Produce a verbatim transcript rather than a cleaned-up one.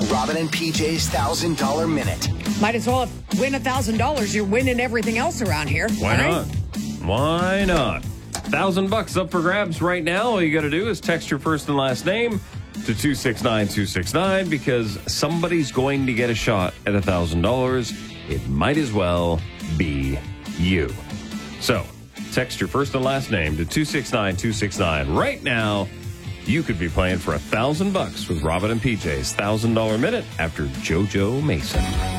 Robin and P J's one thousand dollars Minute. Might as well win one thousand dollars. You're winning everything else around here. Why right? not? Why not? Thousand bucks up for grabs right now. All you got to do is text your first and last name to two six nine two six nine because somebody's going to get a shot at one thousand dollars. It might as well be you. So text your first and last name to two six nine two six nine right now. You could be playing for a thousand bucks with Robin and P J's one thousand dollars Minute after JoJo Mason.